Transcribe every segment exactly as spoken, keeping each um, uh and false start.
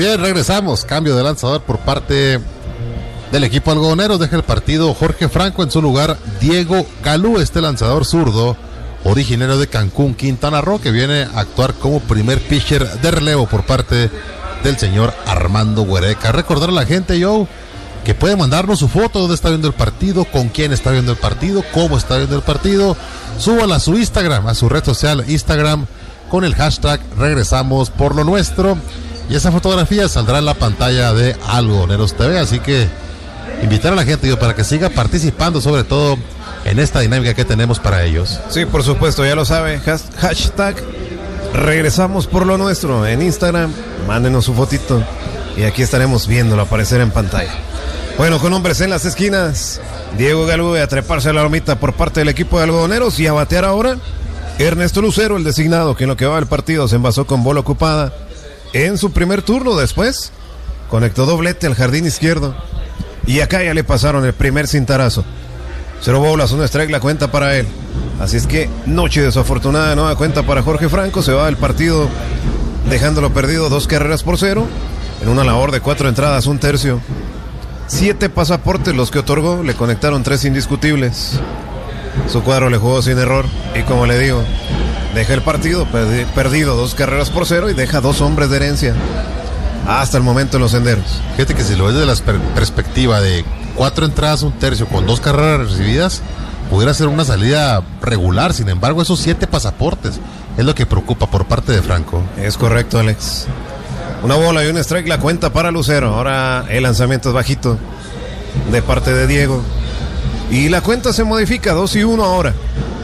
bien, regresamos. Cambio de lanzador por parte del equipo algodonero. Deja el partido Jorge Franco, en su lugar Diego Galú, este lanzador zurdo originario de Cancún, Quintana Roo, que viene a actuar como primer pitcher de relevo por parte del señor Armando Huereca. Recordar a la gente, Joe, que puede mandarnos su foto, dónde está viendo el partido, con quién está viendo el partido, cómo está viendo el partido. Súbala a su Instagram, a su red social Instagram, con el hashtag Regresamos por lo Nuestro, y esa fotografía saldrá en la pantalla de Algodoneros T V. Así que invitar a la gente, yo, para que siga participando, sobre todo en esta dinámica que tenemos para ellos. Sí, por supuesto, ya lo sabe. Has- hashtag Regresamos por lo Nuestro en Instagram. Mándenos su fotito y aquí estaremos viéndolo aparecer en pantalla. Bueno, con hombres en las esquinas, Diego Galú a treparse a la lomita por parte del equipo de algodoneros, y a batear ahora Ernesto Lucero, el designado, que en lo que va del partido se envasó con bola ocupada en su primer turno. Después conectó doblete al jardín izquierdo, y acá ya le pasaron el primer cintarazo. Cero bolas, una strike, la cuenta para él. Así es que noche desafortunada, nueva cuenta para Jorge Franco. Se va del partido dejándolo perdido dos carreras por cero en una labor de cuatro entradas, un tercio. Siete pasaportes los que otorgó, le conectaron tres indiscutibles. Su cuadro le jugó sin error, y como le digo, deja el partido perdi- perdido dos carreras por cero y deja dos hombres de herencia hasta el momento en los senderos. Fíjate que si lo ves desde la per- perspectiva de cuatro entradas, un tercio, con dos carreras recibidas, pudiera ser una salida regular. Sin embargo, esos siete pasaportes es lo que preocupa por parte de Franco. Es correcto, Alex. Una bola y un strike, la cuenta para Lucero. Ahora el lanzamiento es bajito de parte de Diego, y la cuenta se modifica, dos y uno ahora.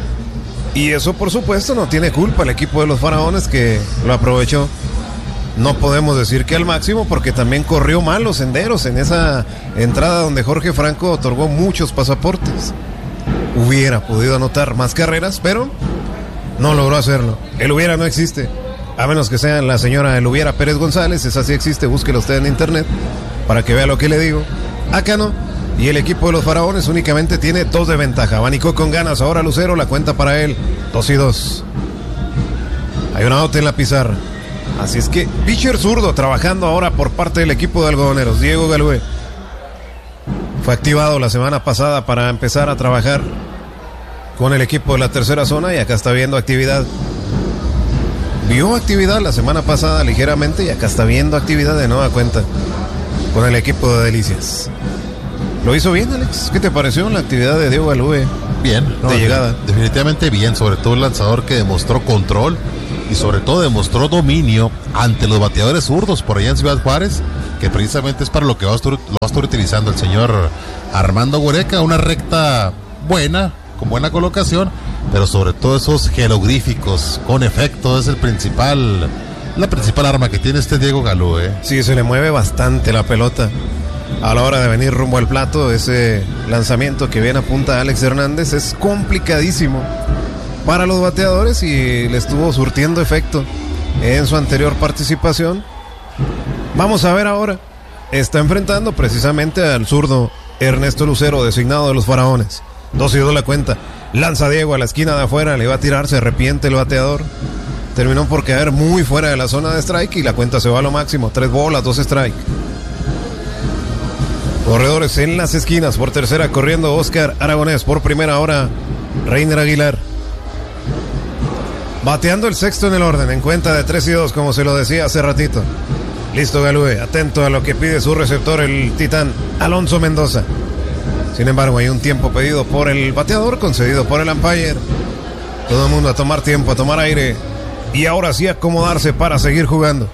Y eso, por supuesto, no tiene culpa el equipo de los Faraones, que lo aprovechó. No podemos decir que al máximo, porque también corrió mal los senderos en esa entrada donde Jorge Franco otorgó muchos pasaportes. Hubiera podido anotar más carreras, pero no logró hacerlo. El hubiera no existe, a menos que sea la señora El Hubiera Pérez González. Esa sí existe, búsquelo usted en internet para que vea lo que le digo. Acá no. Y el equipo de los Faraones únicamente tiene dos de ventaja. Abanicó con ganas ahora Lucero, la cuenta para él, dos y dos. Hay una out en la pizarra. Así es que pitcher zurdo trabajando ahora por parte del equipo de algodoneros. Diego Galú fue activado la semana pasada para empezar a trabajar con el equipo de la tercera zona, y acá está viendo actividad. Vio actividad la semana pasada ligeramente, y acá está viendo actividad de nueva cuenta con el equipo de Delicias. Lo hizo bien, Alex. ¿Qué te pareció la actividad de Diego Galú? Bien, no, de llegada. Definitivamente bien, sobre todo el lanzador que demostró control y sobre todo demostró dominio ante los bateadores zurdos por allá en Ciudad Juárez, que precisamente es para lo que va a estar, lo va a estar utilizando el señor Armando Huereca. Una recta buena, con buena colocación, pero sobre todo esos jeroglíficos con efecto es el principal, la principal arma que tiene este Diego Galú, ¿eh? Sí, se le mueve bastante la pelota a la hora de venir rumbo al plato. Ese lanzamiento que viene a punta Alex Hernández es complicadísimo para los bateadores, y le estuvo surtiendo efecto en su anterior participación. Vamos a ver ahora. Está enfrentando precisamente al zurdo Ernesto Lucero, designado de los Faraones. Dos y dos la cuenta. Lanza Diego a la esquina de afuera, le va a tirar, se arrepiente el bateador. Terminó por caer muy fuera de la zona de strike, y la cuenta se va a lo máximo. Tres bolas, dos strike. Corredores en las esquinas. Por tercera corriendo Oscar Aragonés. Por primera ahora Reiner Aguilar. Bateando el sexto en el orden, en cuenta de tres y dos, como se lo decía hace ratito. Listo Galú, atento a lo que pide su receptor, el titán Alonso Mendoza. Sin embargo, hay un tiempo pedido por el bateador, concedido por el umpire. Todo el mundo a tomar tiempo, a tomar aire, y ahora sí acomodarse para seguir jugando.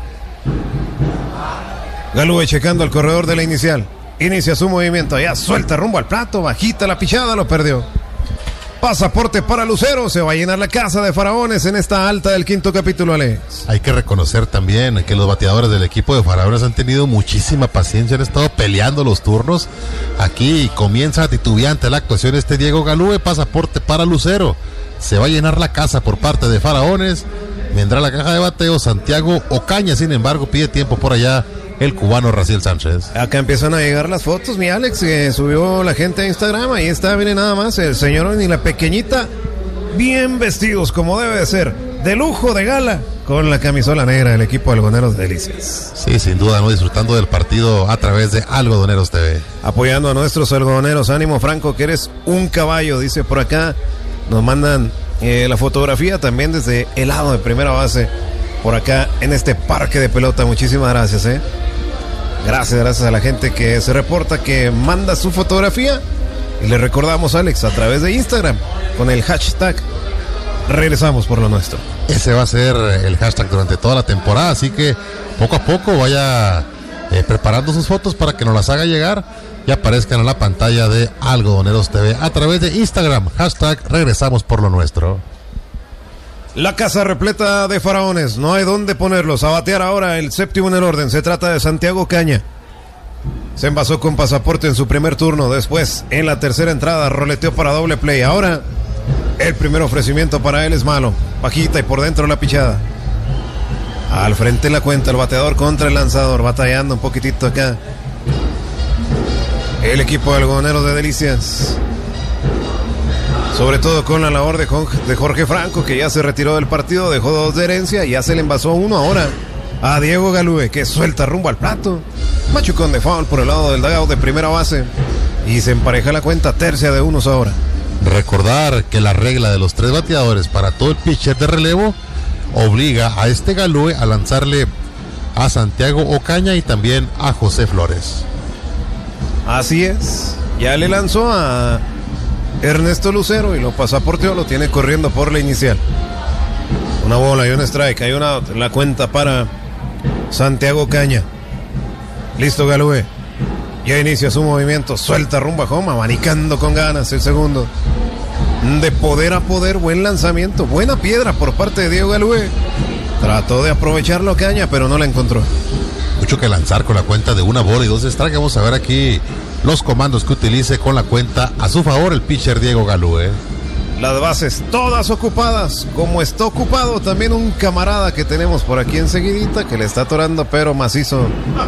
Galú checando al corredor de la inicial. Inicia su movimiento, ya suelta rumbo al plato, bajita la pichada, lo perdió. Pasaporte para Lucero, se va a llenar la casa de Faraones en esta alta del quinto capítulo, Alex. Hay que reconocer también que los bateadores del equipo de Faraones han tenido muchísima paciencia, han estado peleando los turnos. Aquí comienza titubeante la actuación este Diego Galú. Pasaporte para Lucero, se va a llenar la casa por parte de Faraones. Vendrá la caja de bateo Santiago Ocaña, sin embargo pide tiempo por allá el cubano Raciel Sánchez. Acá empiezan a llegar las fotos, mi Alex, que subió la gente a Instagram. Ahí está, miren nada más, el señor y la pequeñita, bien vestidos como debe de ser, de lujo, de gala, con la camisola negra del equipo Algodoneros de Delicias. Sí, sin duda, ¿no? Disfrutando del partido a través de Algodoneros T V. Apoyando a nuestros algodoneros. Ánimo, Franco, que eres un caballo, dice por acá. Nos mandan eh, la fotografía también desde el lado de primera base, por acá en este parque de pelota. Muchísimas gracias, eh. Gracias, gracias a la gente que se reporta, que manda su fotografía. Y le recordamos, Alex, a través de Instagram, con el hashtag Regresamos por lo nuestro. Ese va a ser el hashtag durante toda la temporada, así que poco a poco vaya eh, preparando sus fotos para que nos las haga llegar y aparezcan en la pantalla de Algodoneros T V a través de Instagram, hashtag Regresamos por lo nuestro. La casa repleta de faraones, no hay dónde ponerlos. A batear ahora el séptimo en el orden, se trata de Santiago Caña. Se envasó con pasaporte en su primer turno, después en la tercera entrada roleteó para doble play. Ahora el primer ofrecimiento para él es malo, bajita y por dentro la pichada. Al frente la cuenta, el bateador contra el lanzador, batallando un poquitito acá el equipo de Algodoneros de Delicias, sobre todo con la labor de Jorge Franco, que ya se retiró del partido, dejó dos de herencia y ya se le envasó uno ahora a Diego Galúe, que suelta rumbo al plato. Machucón de foul por el lado del dugout de primera base y se empareja la cuenta, tercia de unos ahora. Recordar que la regla de los tres bateadores para todo el pitcher de relevo obliga a este Galúe a lanzarle a Santiago Ocaña y también a José Flores. Así es, ya le lanzó a Ernesto Lucero y lo pasaporteó, lo tiene corriendo por la inicial. Una bola y un strike, hay una la cuenta para Santiago Ocaña. Listo Galúe, ya inicia su movimiento, suelta rumbo a home, abanicando con ganas el segundo. De poder a poder, buen lanzamiento, buena piedra por parte de Diego Galúe. Trató de aprovecharlo Ocaña, pero no la encontró. Mucho que lanzar con la cuenta de una bola y dos strikes. Vamos a ver aquí los comandos que utilice con la cuenta a su favor el pitcher Diego Galúe. Las bases todas ocupadas, como está ocupado también un camarada que tenemos por aquí enseguidita, que le está atorando pero macizo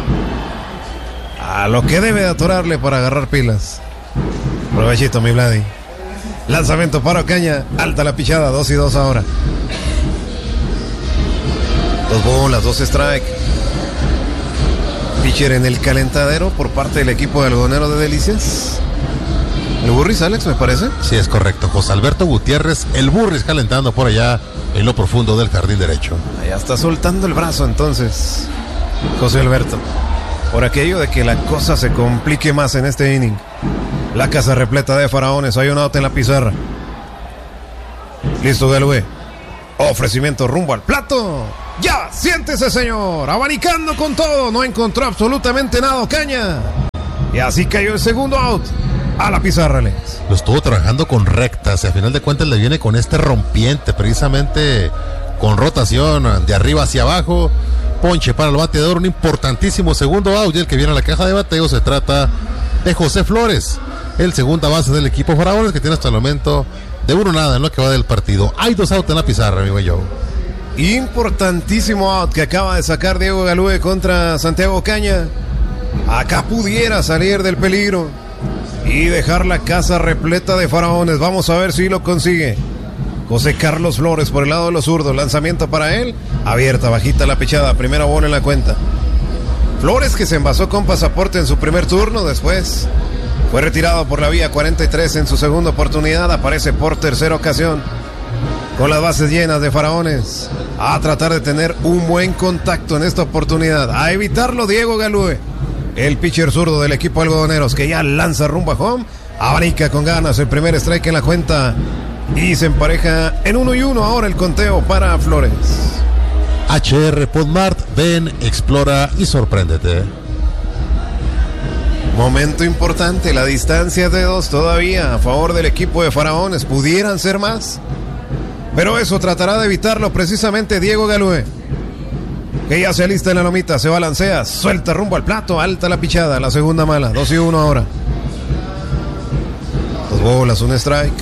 a lo que debe de atorarle para agarrar pilas. Provechito, mi Vladi. Lanzamiento para Ocaña, alta la pichada, dos y dos ahora. Dos bolas, dos strike. Pitcher en el calentadero por parte del equipo de Algodoneros de Delicias. ¿El Burris, Alex, me parece? Sí, es correcto. José Alberto Gutiérrez, el Burris, calentando por allá en lo profundo del jardín derecho. Allá está soltando el brazo entonces José Alberto, por aquello de que la cosa se complique más en este inning. La casa repleta de faraones, hay un out en la pizarra. Listo Galúe, ofrecimiento rumbo al plato. Ya, siéntese señor, abanicando con todo, no encontró absolutamente nada Ocaña. Y así cayó el segundo out a la pizarra, Alex. Lo estuvo trabajando con rectas y a final de cuentas le viene con este rompiente, precisamente con rotación de arriba hacia abajo. Ponche para el bateador, un importantísimo segundo out. Y el que viene a la caja de bateo se trata de José Flores, el segunda base del equipo Faraones, que tiene hasta el momento de uno nada en lo que va del partido. Hay dos outs en la pizarra, amigo Joe. Importantísimo out que acaba de sacar Diego Galúe contra Santiago Ocaña. Acá pudiera salir del peligro y dejar la casa repleta de faraones. Vamos a ver si lo consigue José Carlos Flores por el lado de los zurdos. Lanzamiento para él, abierta, bajita la pechada, primera bola en la cuenta. Flores, que se envasó con pasaporte en su primer turno, después fue retirado por la vía cuarenta y tres en su segunda oportunidad, aparece por tercera ocasión con las bases llenas de faraones, a tratar de tener un buen contacto en esta oportunidad, a evitarlo Diego Galúe, el pitcher zurdo del equipo Algodoneros, que ya lanza rumbo a home, abanica con ganas el primer strike en la cuenta y se empareja en uno y uno ahora el conteo para Flores. H R Podmart, ven, explora y sorpréndete. Momento importante, la distancia de dos todavía a favor del equipo de Faraones, pudieran ser más, pero eso tratará de evitarlo precisamente Diego Galúe, que ya se alista en la lomita, se balancea, suelta rumbo al plato, alta la pichada, la segunda mala, dos y uno ahora. Dos bolas, un strike.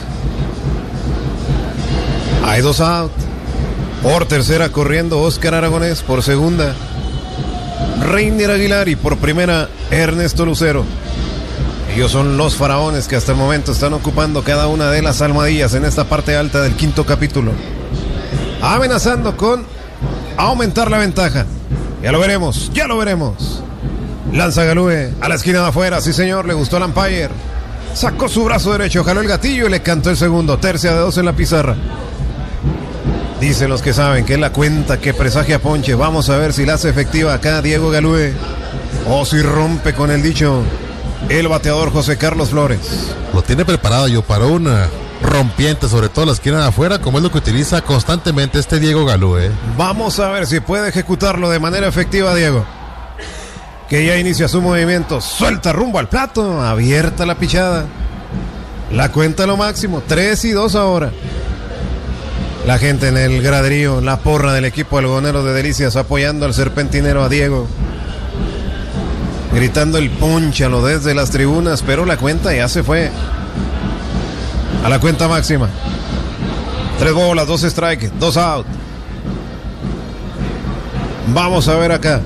Hay dos out. Por tercera corriendo Oscar Aragonés, por segunda Reiner Aguilar y por primera Ernesto Lucero. Ellos son los faraones que hasta el momento están ocupando cada una de las almohadillas en esta parte alta del quinto capítulo, amenazando con aumentar la ventaja. Ya lo veremos, ya lo veremos. Lanza Galúe a la esquina de afuera, sí señor, le gustó al umpire. Sacó su brazo derecho, jaló el gatillo y le cantó el segundo. Tercia de dos en la pizarra. Dicen los que saben que es la cuenta que presagia ponche. Vamos a ver si la hace efectiva acá Diego Galúe o si rompe con el dicho el bateador José Carlos Flores. Lo tiene preparado yo para un uh, rompiente, sobre todo la esquina de afuera, como es lo que utiliza constantemente este Diego Galúe. Vamos a ver si puede ejecutarlo de manera efectiva Diego, que ya inicia su movimiento. Suelta rumbo al plato, abierta la pichada. La cuenta lo máximo, tres y dos ahora. La gente en el graderío, la porra del equipo algonero de Delicias apoyando al serpentinero a Diego, gritando el pónchalo desde las tribunas, pero la cuenta ya se fue a la cuenta máxima. Tres bolas, dos strikes, dos out. Vamos a ver acá.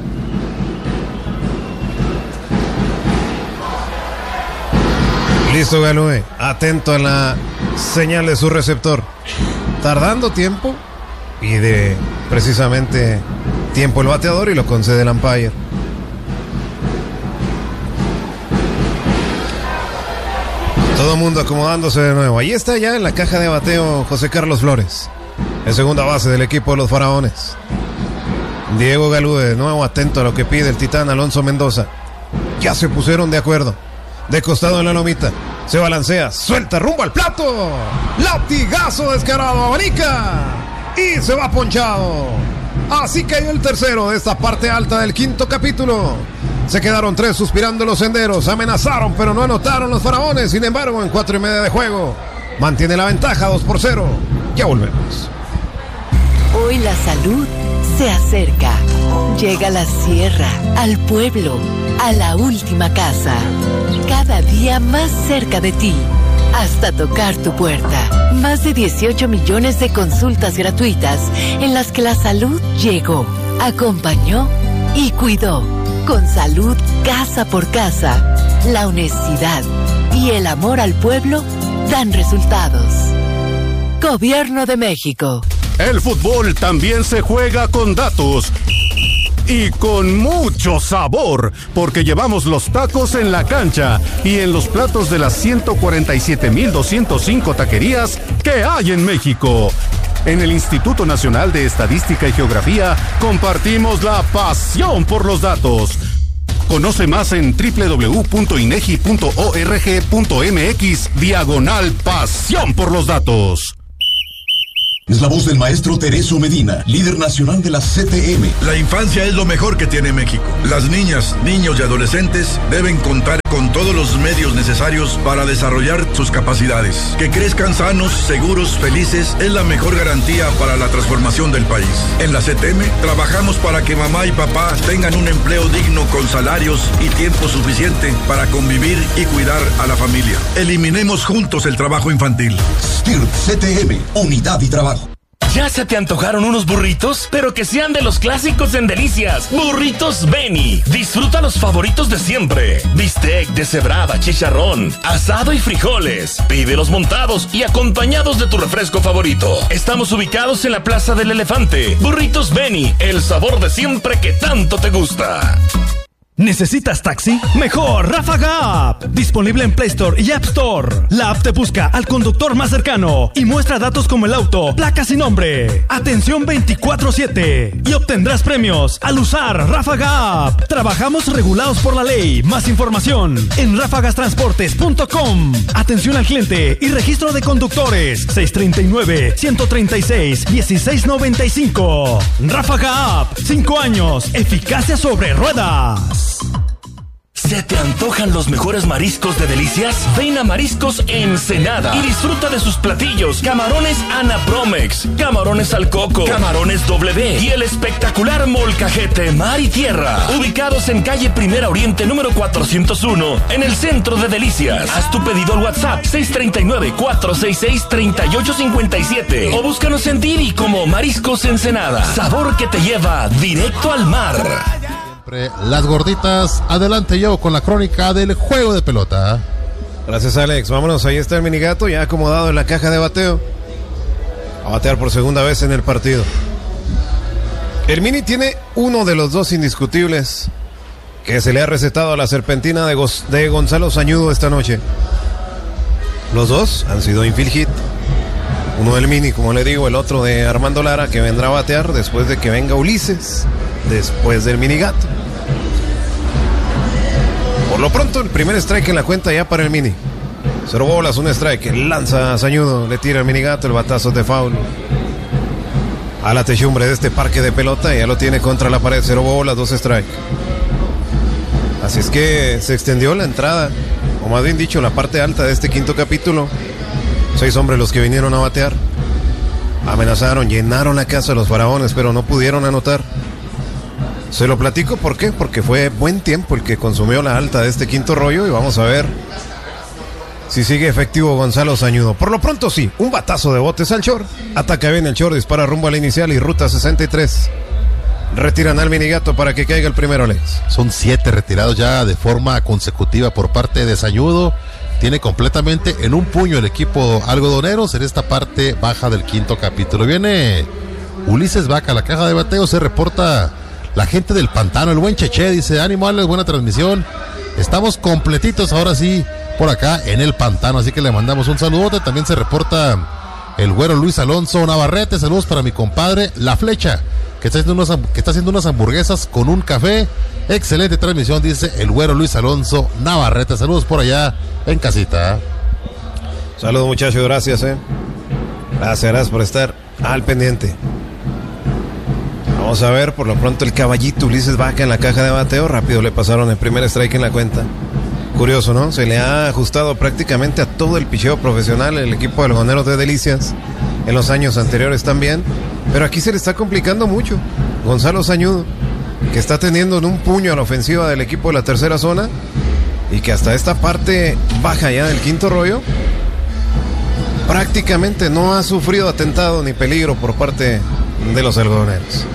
Listo Galúe, atento a la señal de su receptor. Tardando tiempo y de precisamente tiempo el bateador y lo concede el umpire. Todo el mundo acomodándose de nuevo. Ahí está ya en la caja de bateo José Carlos Flores, en segunda base del equipo de los Faraones. Diego Galúe de nuevo atento a lo que pide el titán Alonso Mendoza. Ya se pusieron de acuerdo. De costado en la lomita. Se balancea, suelta rumbo al plato. Latigazo descarado, abanica. Y se va ponchado. Así cayó el tercero de esta parte alta del quinto capítulo. Se quedaron tres suspirando los senderos. Amenazaron, pero no anotaron los Faraones. Sin embargo, en cuatro y media de juego, mantiene la ventaja, dos por cero. Ya volvemos. Hoy la salud se acerca. Llega a la sierra, al pueblo, a la última casa. Cada día más cerca de ti, hasta tocar tu puerta. Más de dieciocho millones de consultas gratuitas en las que la salud llegó, acompañó y cuidó. Con salud casa por casa, la honestidad y el amor al pueblo dan resultados. Gobierno de México. El fútbol también se juega con datos y con mucho sabor, porque llevamos los tacos en la cancha y en los platos de las ciento cuarenta y siete mil doscientos cinco taquerías que hay en México. En el Instituto Nacional de Estadística y Geografía compartimos la pasión por los datos. Conoce más en doble u doble u doble u punto inegi punto org punto mx diagonal pasión por los datos. Es la voz del maestro Tereso Medina, líder nacional de la C T M. La infancia es lo mejor que tiene México. Las niñas, niños y adolescentes deben contar con todos los medios necesarios para desarrollar sus capacidades. Que crezcan sanos, seguros, felices es la mejor garantía para la transformación del país. En la C T M trabajamos para que mamá y papá tengan un empleo digno con salarios y tiempo suficiente para convivir y cuidar a la familia. Eliminemos juntos el trabajo infantil. S T I R P C T M, unidad y trabajo. ¿Ya se te antojaron unos burritos? Pero que sean de los clásicos en Delicias. Burritos Beni. Disfruta los favoritos de siempre. Bistec, deshebrada, chicharrón, asado y frijoles. Pídelos montados y acompañados de tu refresco favorito. Estamos ubicados en la Plaza del Elefante. Burritos Beni, el sabor de siempre que tanto te gusta. ¿Necesitas taxi? Mejor Ráfaga App. Disponible en Play Store y App Store. La app te busca al conductor más cercano y muestra datos como el auto, placas y nombre. Atención veinticuatro siete. Y obtendrás premios al usar Ráfaga App. Trabajamos regulados por la ley. Más información en ráfagas transportes punto com. Atención al cliente y registro de conductores. seis treinta y nueve, ciento treinta y seis, dieciséis noventa y cinco. Ráfaga App. Cinco años. Eficacia sobre ruedas. ¿Se te antojan los mejores mariscos de Delicias? Ven a Mariscos Ensenada y disfruta de sus platillos. Camarones Ana Promex, camarones al coco, camarones W y el espectacular molcajete mar y tierra. Ubicados en calle Primera Oriente número cuatrocientos uno, en el centro de Delicias. Haz tu pedido al WhatsApp seis treinta y nueve, cuatrocientos sesenta y seis, treinta y ocho cincuenta y siete o búscanos en Didi como Mariscos Ensenada. Sabor que te lleva directo al mar. Las gorditas, adelante yo con la crónica del juego de pelota. Gracias Alex, vámonos, ahí está el minigato ya acomodado en la caja de bateo. A batear por segunda vez en el partido. El Mini tiene uno de los dos indiscutibles que se le ha recetado a la serpentina de, Go- de Gonzalo Sañudo esta noche. Los dos han sido infield hit. Uno del Mini, como le digo, el otro de Armando Lara, que vendrá a batear después de que venga Ulises, después del Mini Gato. Por lo pronto, el primer strike en la cuenta ya para el Mini. Cero bolas, un strike. Lanza a Sañudo, le tira el Mini Gato, el batazo de foul. A la techumbre de este parque de pelota, ya lo tiene contra la pared. Cero bolas, dos strike. Así es que se extendió la entrada, o más bien dicho, la parte alta de este quinto capítulo. Seis hombres los que vinieron a batear. Amenazaron, llenaron la casa de los faraones, pero no pudieron anotar. Se lo platico, ¿por qué? Porque fue buen tiempo el que consumió la alta de este quinto rollo y vamos a ver si sigue efectivo Gonzalo Sañudo. Por lo pronto sí, un batazo de botes al short. Ataca bien el short, dispara rumbo a la inicial y ruta sesenta y tres. Retiran al Mini Gato para que caiga el primero, Alex. Son siete retirados ya de forma consecutiva por parte de Sañudo. Tiene completamente en un puño el equipo algodoneros en esta parte baja del quinto capítulo. Viene Ulises Vaca a la caja de bateo, se reporta la gente del Pantano, el buen Cheche, dice: ánimo Alex, buena transmisión. Estamos completitos ahora sí por acá en el Pantano, así que le mandamos un saludote. También se reporta el güero Luis Alonso Navarrete, saludos para mi compadre La Flecha, que está haciendo unas, que está haciendo unas hamburguesas con un café. Excelente transmisión, dice el güero Luis Alonso Navarrete. Saludos por allá en casita. Saludos, muchachos, gracias, eh. Gracias, gracias por estar al pendiente. Vamos a ver, por lo pronto el caballito Ulises Vaca en la caja de bateo. Rápido le pasaron el primer strike en la cuenta. Curioso, ¿no? Se le ha ajustado prácticamente a todo el picheo profesional el equipo de algodoneros de Delicias. En los años anteriores también. Pero aquí se le está complicando mucho. Gonzalo Sañudo, que está teniendo en un puño a la ofensiva del equipo de la tercera zona. Y que hasta esta parte baja ya del quinto rollo prácticamente no ha sufrido atentado ni peligro por parte de los algodoneros.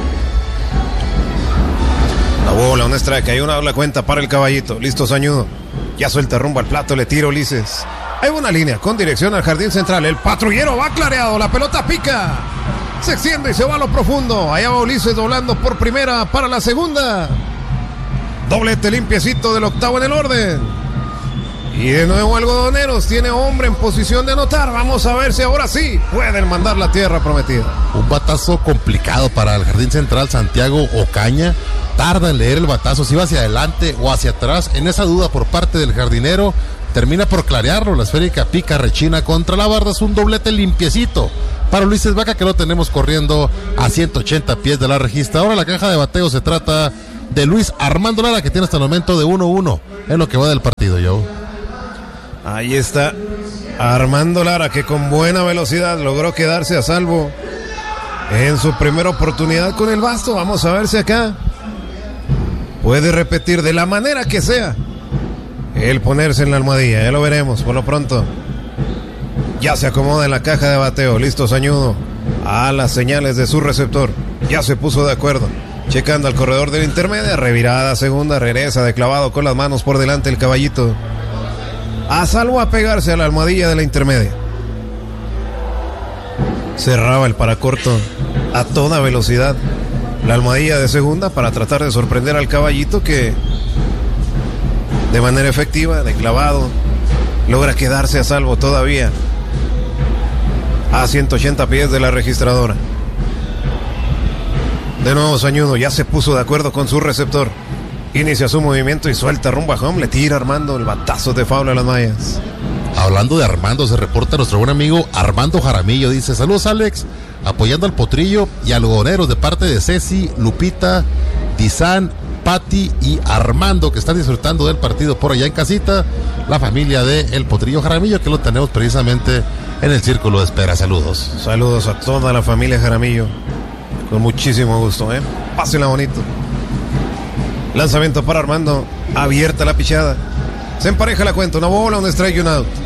La bola, un strike, hay una doble cuenta para el caballito. Listo Sañudo, ya suelta rumbo al plato, le tira Ulises. Hay una línea con dirección al jardín central. El patrullero va clareado, la pelota pica, se extiende y se va a lo profundo. Allá va Ulises doblando por primera para la segunda. Doblete limpiecito del octavo en el orden. Y de nuevo algodoneros tiene hombre en posición de anotar. Vamos a ver si ahora sí pueden mandar la tierra prometida. Un batazo complicado para el jardín central. Santiago Ocaña tarda en leer el batazo, si va hacia adelante o hacia atrás. En esa duda por parte del jardinero, termina por clarearlo. La esférica pica, rechina contra la barda. Es un doblete limpiecito para Ulises Vaca, que lo tenemos corriendo a ciento ochenta pies de la registradora. La caja de bateo se trata de Luis Armando Lara, que tiene hasta el momento de uno uno en lo que va del partido, Joe. Ahí está Armando Lara, que con buena velocidad logró quedarse a salvo en su primera oportunidad con el basto. Vamos a ver si acá puede repetir de la manera que sea el ponerse en la almohadilla. Ya lo veremos. Por lo pronto ya se acomoda en la caja de bateo. Listo Sañudo a las señales de su receptor. Ya se puso de acuerdo, checando al corredor de la intermedia. Revirada segunda, regresa de clavado con las manos por delante el caballito, a salvo a pegarse a la almohadilla de la intermedia. Cerraba el paracorto a toda velocidad la almohadilla de segunda para tratar de sorprender al caballito, que de manera efectiva, de clavado, logra quedarse a salvo todavía a ciento ochenta pies de la registradora. De nuevo Sañudo ya se puso de acuerdo con su receptor. Inicia su movimiento y suelta rumbo a home. Le tira Armando el batazo de foul a las mallas. Hablando de Armando, se reporta nuestro buen amigo Armando Jaramillo. Dice: saludos Alex, apoyando al Potrillo y algodoneros de parte de Ceci, Lupita, Dizán, Pati y Armando, que están disfrutando del partido por allá en casita. La familia de El Potrillo Jaramillo, que lo tenemos precisamente en el círculo de espera. Saludos. Saludos a toda la familia Jaramillo. Con muchísimo gusto, ¿eh? Pásenla bonito. Lanzamiento para Armando. Abierta la pichada. Se empareja la cuenta. Una bola, un strike y un out.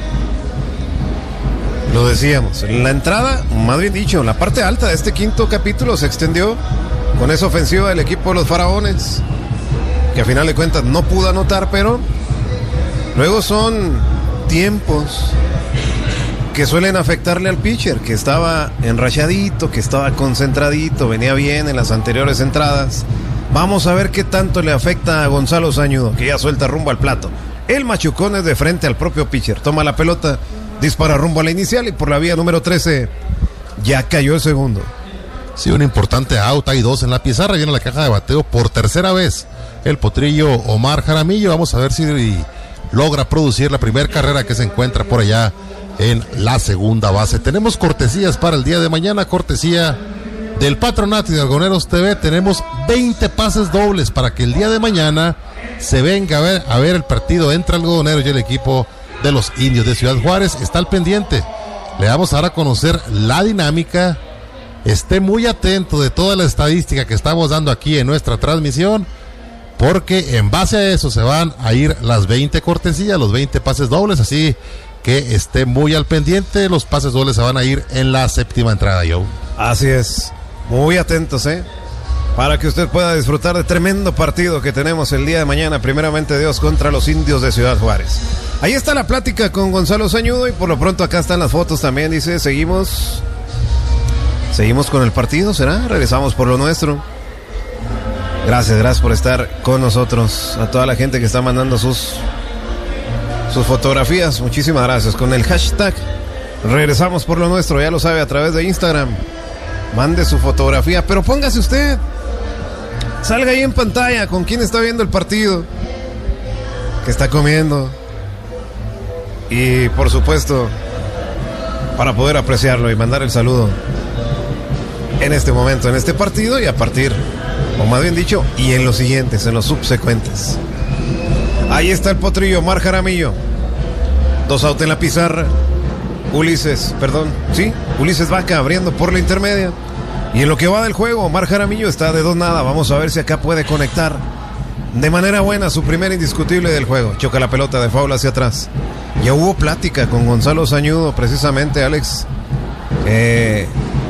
Lo decíamos. La entrada, más bien dicho, la parte alta de este quinto capítulo se extendió con esa ofensiva del equipo de los Faraones, que a final de cuentas no pudo anotar, pero luego son tiempos que suelen afectarle al pitcher, que estaba enrachadito, que estaba concentradito, venía bien en las anteriores entradas. Vamos a ver qué tanto le afecta a Gonzalo Sañudo, que ya suelta rumbo al plato. El machucón es de frente al propio pitcher, toma la pelota, dispara rumbo a la inicial y por la vía número trece ya cayó el segundo. Sí, un importante out, hay dos en la pizarra, viene la caja de bateo por tercera vez el potrillo Omar Jaramillo. Vamos a ver si logra producir la primera carrera que se encuentra por allá en la segunda base. Tenemos cortesías para el día de mañana, cortesía del Patronato y de Algoneros T V. Tenemos veinte pases dobles para que el día de mañana se venga a ver, a ver el partido entre Algodoneros y el equipo de los Indios de Ciudad Juárez. Está al pendiente, le vamos a dar a conocer la dinámica. Esté muy atento de toda la estadística que estamos dando aquí en nuestra transmisión, porque en base a eso se van a ir las veinte cortesías, los veinte pases dobles, así que esté muy al pendiente. Los pases dobles se van a ir en la séptima entrada, Joe. Así es, muy atentos, ¿eh? Para que usted pueda disfrutar de tremendo partido que tenemos el día de mañana, primeramente Dios, contra los Indios de Ciudad Juárez. Ahí está la plática con Gonzalo Sañudo y por lo pronto acá están las fotos también, dice, seguimos... Seguimos con el partido, ¿será? Regresamos por lo nuestro. Gracias, gracias por estar con nosotros. A toda la gente que está mandando sus sus fotografías, muchísimas gracias. Con el hashtag regresamos por lo nuestro, ya lo sabe, a través de Instagram. Mande su fotografía, pero póngase usted. Salga ahí en pantalla con quién está viendo el partido, qué está comiendo. Y por supuesto, para poder apreciarlo y mandar el saludo en este momento, en este partido y a partir, o más bien dicho, y en los siguientes, en los subsecuentes. Ahí está el potrillo Omar Jaramillo. Dos out en la pizarra. Ulises, perdón, sí, Ulises Vaca abriendo por la intermedia. Y en lo que va del juego, Omar Jaramillo está de dos nada. Vamos a ver si acá puede conectar de manera buena su primer indiscutible del juego. Choca la pelota de foul hacia atrás. Ya hubo plática con Gonzalo Sañudo, precisamente, Alex. Eh...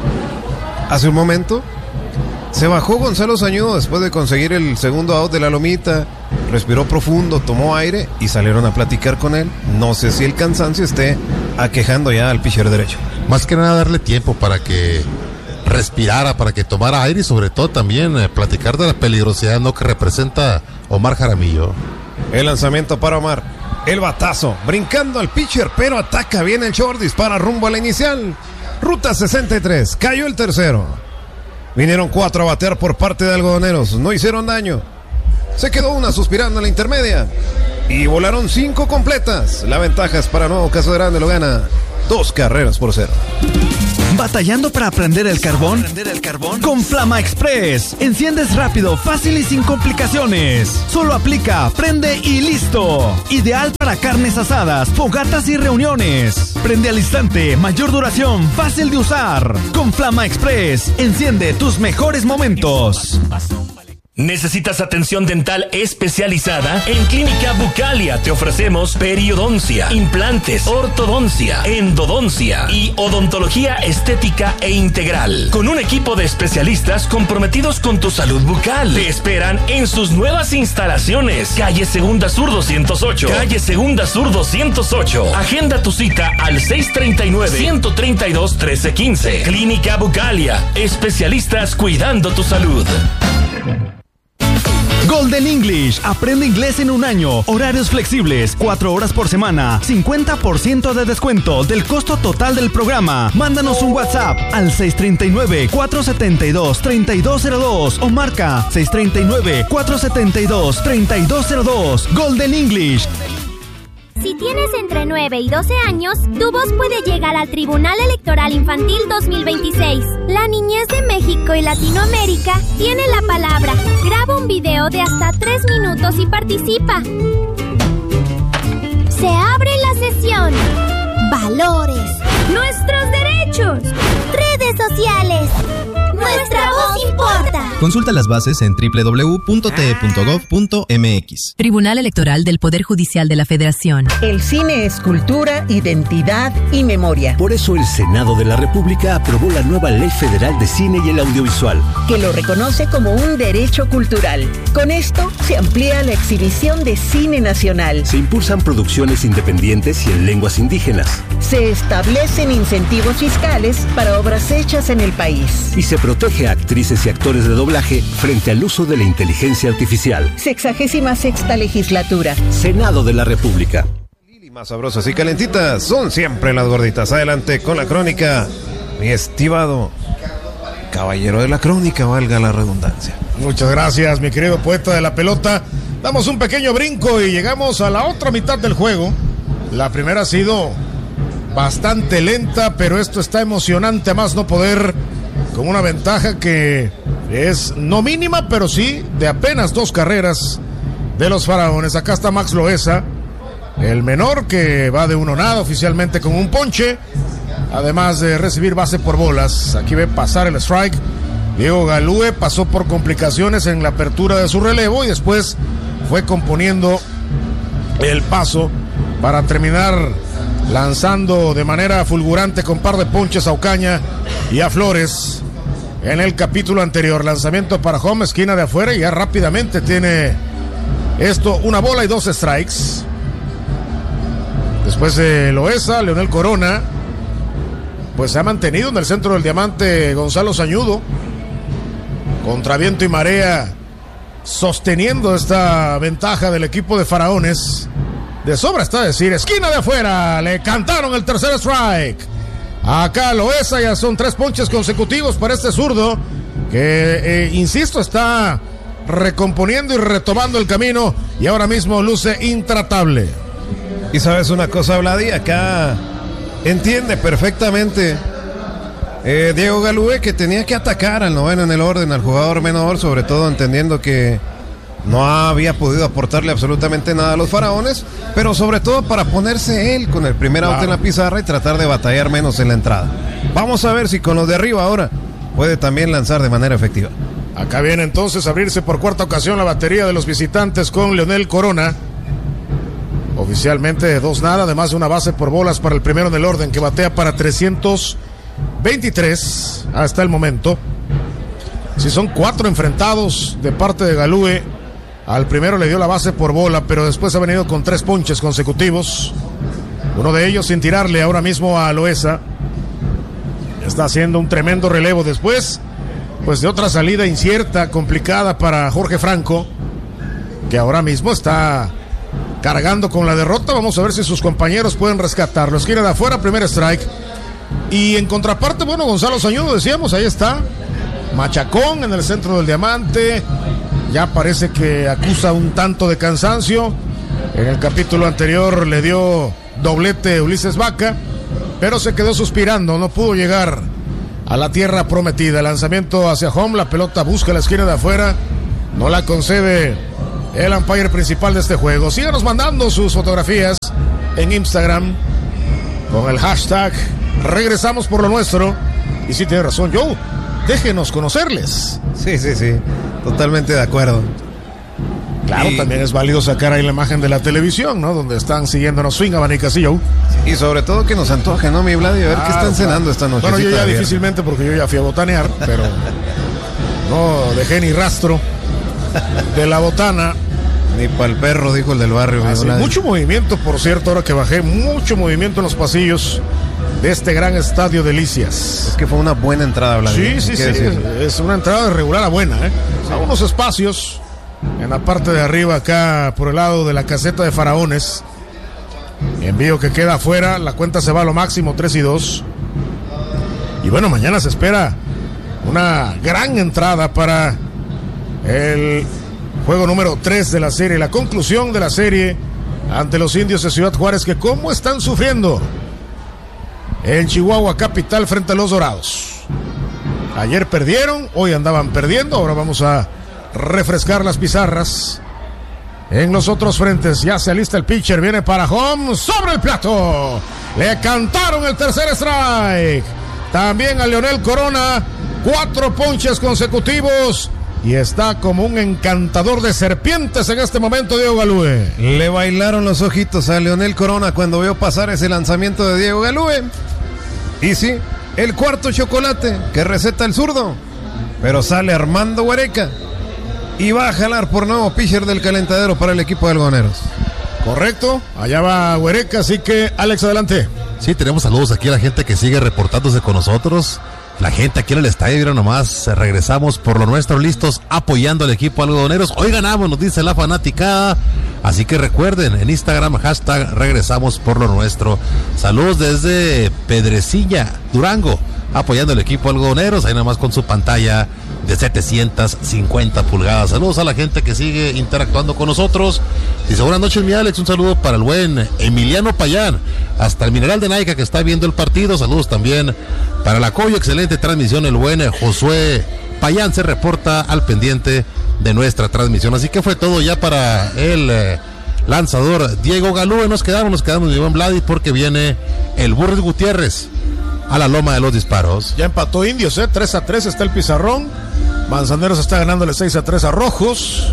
Hace un momento se bajó Gonzalo Sañudo después de conseguir el segundo out de la lomita, respiró profundo, tomó aire y salieron a platicar con él. No sé si el cansancio esté aquejando ya al pitcher derecho. Más que nada darle tiempo para que respirara, para que tomara aire y sobre todo también eh, platicar de la peligrosidad, ¿no?, que representa Omar Jaramillo. El lanzamiento para Omar, el batazo, brincando al pitcher, pero ataca bien el short, dispara rumbo a la inicial. Ruta sesenta y tres, cayó el tercero. Vinieron cuatro a batear por parte de Algodoneros, no hicieron daño. Se quedó una suspirando en la intermedia y volaron cinco completas. La ventaja es para Nuevo Caso Grande, lo gana dos carreras por cero. ¿Batallando para prender el carbón? ¿Prender el carbón? Con Flama Express. Enciendes rápido, fácil y sin complicaciones. Solo aplica, prende y listo. Ideal para carnes asadas, fogatas y reuniones. Prende al instante, mayor duración, fácil de usar. Con Flama Express, enciende tus mejores momentos. ¿Necesitas atención dental especializada? En Clínica Bucalia te ofrecemos periodoncia, implantes, ortodoncia, endodoncia y odontología estética e integral. Con un equipo de especialistas comprometidos con tu salud bucal. Te esperan en sus nuevas instalaciones. Calle Segunda Sur doscientos ocho. Calle Segunda Sur doscientos ocho. Agenda tu cita al seis treinta y nueve, ciento treinta y dos, trece quince. Clínica Bucalia. Especialistas cuidando tu salud. Golden English. Aprende inglés en un año. Horarios flexibles. Cuatro horas por semana. cincuenta por ciento de descuento del costo total del programa. Mándanos un WhatsApp al seis treinta y nueve, cuatrocientos setenta y dos, treinta y dos cero dos o marca seis treinta y nueve, cuatrocientos setenta y dos, treinta y dos cero dos. Golden English. Si tienes entre nueve y doce años, tu voz puede llegar al Tribunal Electoral Infantil dos mil veintiséis. La niñez de México y Latinoamérica tiene la palabra. Graba un video de hasta tres minutos y participa. Se abre la sesión. Valores. Nuestros derechos. Redes sociales. Nuestra voz importa. Consulta las bases en doble u doble u doble u punto t e punto gov punto m x. Tribunal Electoral del Poder Judicial de la Federación. El cine es cultura, identidad y memoria. Por eso el Senado de la República aprobó la nueva Ley Federal de Cine y el Audiovisual, que lo reconoce como un derecho cultural. Con esto se amplía la exhibición de cine nacional. Se impulsan producciones independientes y en lenguas indígenas. Se establecen incentivos fiscales para obras hechas en el país. Y se protege a actrices y actores de doblaje frente al uso de la inteligencia artificial. Sexagésima sexta legislatura. Senado de la República. Y más sabrosas y calentitas son siempre las gorditas. Adelante con la crónica, mi estimado caballero de la crónica, valga la redundancia. Muchas gracias, mi querido poeta de la pelota. Damos un pequeño brinco y llegamos a la otra mitad del juego. La primera ha sido bastante lenta, pero esto está emocionante a más no poder, con una ventaja que es no mínima, pero sí de apenas dos carreras de los Faraones. Acá está Max Loesa, el menor, que va de uno nada oficialmente con un ponche, además de recibir base por bolas. Aquí ve pasar el strike. Diego Galúe pasó por complicaciones en la apertura de su relevo y después fue componiendo el paso para terminar lanzando de manera fulgurante con par de ponches a Ocaña y a Flores. En el capítulo anterior, lanzamiento para home, esquina de afuera, y ya rápidamente tiene esto una bola y dos strikes. Después de Loesa, Leonel Corona, pues se ha mantenido en el centro del diamante Gonzalo Sañudo, contra viento y marea, sosteniendo esta ventaja del equipo de Faraones. De sobra está decir, esquina de afuera, le cantaron el tercer strike. Acá Loesa, ya son tres ponches consecutivos para este zurdo, que, eh, insisto, está recomponiendo y retomando el camino, y ahora mismo luce intratable. Y sabes una cosa, Vladi, acá entiende perfectamente eh, Diego Galúe que tenía que atacar al noveno en el orden, al jugador menor, sobre todo entendiendo que no había podido aportarle absolutamente nada a los Faraones, pero sobre todo para ponerse él con el primer out en la pizarra y tratar de batallar menos en la entrada. Vamos a ver si con los de arriba ahora puede también lanzar de manera efectiva. Acá viene entonces a abrirse por cuarta ocasión la batería de los visitantes con Leonel Corona. Oficialmente de dos nada, además de una base por bolas para el primero en el orden, que batea para trescientos veintitrés hasta el momento. Si son cuatro enfrentados de parte de Galúe, al primero le dio la base por bola, pero después ha venido con tres ponches consecutivos. Uno de ellos sin tirarle ahora mismo a Loesa. Está haciendo un tremendo relevo después, pues de otra salida incierta, complicada para Jorge Franco, que ahora mismo está cargando con la derrota. Vamos a ver si sus compañeros pueden rescatarlo. Esquina de afuera, primer strike. Y en contraparte, bueno, Gonzalo Sañudo, decíamos, ahí está. Machacón en el centro del diamante. Ya parece que acusa un tanto de cansancio. En el capítulo anterior le dio doblete Ulises Vaca, pero se quedó suspirando, no pudo llegar a la tierra prometida. Lanzamiento hacia home, la pelota busca la esquina de afuera, no la concede el umpire principal de este juego. Síganos mandando sus fotografías en Instagram con el hashtag Regresamos por lo nuestro. Y sí, tiene razón Joe, déjenos conocerles. Sí, sí, sí, totalmente de acuerdo. Claro, y también es válido sacar ahí la imagen de la televisión, ¿no? Donde están siguiéndonos Swing, Abanicas y Joe. Y sobre todo que nos antoje, ¿no, mi Vladi? A ver ah, qué están cenando claro. esta noche. Bueno, yo ya difícilmente, porque yo ya fui a botanear, pero no dejé ni rastro de la botana. Ni para el perro, dijo el del barrio. Ah, sí, mucho movimiento, por cierto, ahora que bajé, mucho movimiento en los pasillos de este gran estadio Delicias. Es que fue una buena entrada, Vladi. Sí, sí, sí, decirlo. Es una entrada de regular a buena, ¿eh? Sí. A unos espacios en la parte de arriba, acá por el lado de la caseta de Faraones. Envío que queda afuera, la cuenta se va a lo máximo, tres y dos. Y bueno, mañana se espera una gran entrada para el juego número tres de la serie, la conclusión de la serie ante los Indios de Ciudad Juárez, que cómo están sufriendo en Chihuahua capital frente a los Dorados. Ayer perdieron, hoy andaban perdiendo, ahora vamos a refrescar las pizarras. En los otros frentes ya se alista el pitcher, viene para home, sobre el plato. Le cantaron el tercer strike. También a Leonel Corona Cuatro ponches consecutivos y está como un encantador de serpientes en este momento Diego Galúe. Le bailaron los ojitos a Leonel Corona cuando vio pasar ese lanzamiento de Diego Galúe. Y sí, el cuarto chocolate que receta el zurdo. Pero sale Armando Huereca y va a jalar por nuevo pitcher del calentadero para el equipo de algodoneros. Correcto, allá va Huereca, así que Alex, adelante. Sí, tenemos saludos aquí a la gente que sigue reportándose con nosotros. La gente aquí en el estadio, mira nomás, regresamos por lo nuestro, listos, apoyando al equipo algodoneros. Hoy ganamos, nos dice la fanaticada. Así que recuerden, en Instagram, hashtag regresamos por lo nuestro. Saludos desde Pedrecilla, Durango, apoyando al equipo algodoneros. Ahí nomás con su pantalla de setecientas cincuenta pulgadas. Saludos a la gente que sigue interactuando con nosotros. Dice, buenas noches, mi Alex, un saludo para el buen Emiliano Payán, hasta el Mineral de Naica que está viendo el partido. Saludos también para la Coyo, excelente transmisión, el buen Josué Payán se reporta al pendiente de nuestra transmisión. Así que fue todo ya para el eh, lanzador Diego Galúe. Nos quedamos, nos quedamos de buen Vladi porque viene el Burris Gutiérrez a la loma de los disparos. Ya empató Indios, ¿eh? tres a tres está el pizarrón. Manzaneros está ganándole seis a tres a Rojos.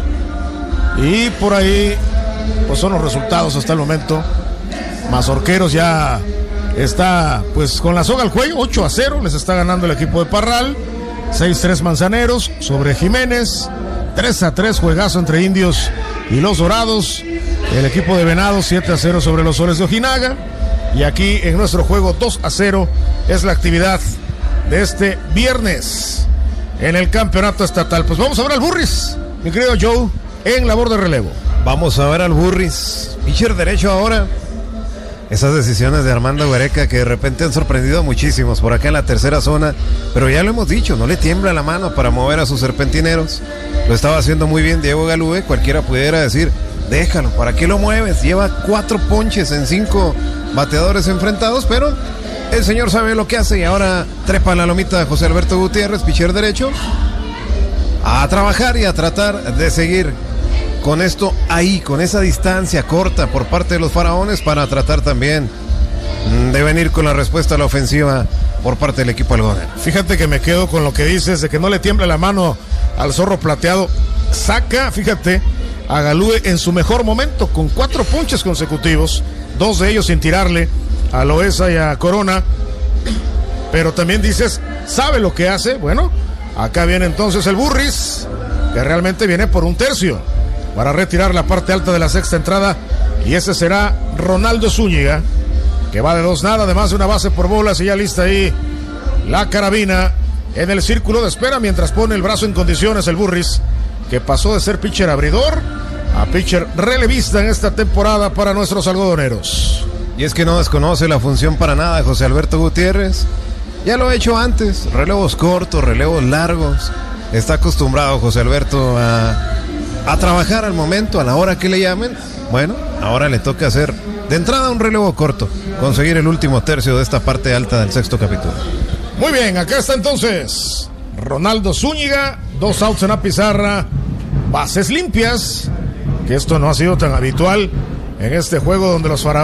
Y por ahí, pues son los resultados hasta el momento. Mazorqueros ya está, pues con la soga al cuello, ocho a cero. Les está ganando el equipo de Parral. seis a tres Manzaneros sobre Jiménez. tres a tres juegazo entre Indios y los Dorados. El equipo de Venados siete a cero sobre los Soles de Ojinaga. Y aquí en nuestro juego dos a cero es la actividad de este viernes en el campeonato estatal. Pues vamos a ver al Burris, mi querido Joe, en labor de relevo. Vamos a ver al Burris, pitcher derecho ahora. Esas decisiones de Armando Huereca que de repente han sorprendido a muchísimos por acá en la tercera zona, pero ya lo hemos dicho, no le tiembla la mano para mover a sus serpentineros. Lo estaba haciendo muy bien Diego Galúe, cualquiera pudiera decir, déjalo, ¿para qué lo mueves? Lleva cuatro ponches en cinco bateadores enfrentados, pero el señor sabe lo que hace y ahora trepa la lomita de José Alberto Gutiérrez, pitcher derecho, a trabajar y a tratar de seguir con esto ahí, con esa distancia corta por parte de los faraones para tratar también de venir con la respuesta a la ofensiva por parte del equipo algodonero. Fíjate que me quedo con lo que dices de que no le tiembla la mano al zorro plateado. Saca, fíjate, a Galúe en su mejor momento con cuatro ponches consecutivos, dos de ellos sin tirarle a Loesa y a Corona. Pero también dices, ¿sabe lo que hace? Bueno, acá viene entonces el Burris, que realmente viene por un tercio para retirar la parte alta de la sexta entrada, y ese será Ronaldo Zúñiga, que va de dos nada, además de una base por bolas, y ya lista ahí la carabina en el círculo de espera mientras pone el brazo en condiciones el Burris, que pasó de ser pitcher abridor a pitcher relevista en esta temporada para nuestros algodoneros. Y es que no desconoce la función para nada José Alberto Gutiérrez, ya lo ha hecho antes, relevos cortos, relevos largos, está acostumbrado José Alberto a a trabajar al momento, a la hora que le llamen. Bueno, ahora le toca hacer de entrada un relevo corto, conseguir el último tercio de esta parte alta del sexto capítulo. Muy bien, acá está entonces Ronaldo Zúñiga, dos outs en la pizarra, bases limpias, que esto no ha sido tan habitual en este juego donde los faraones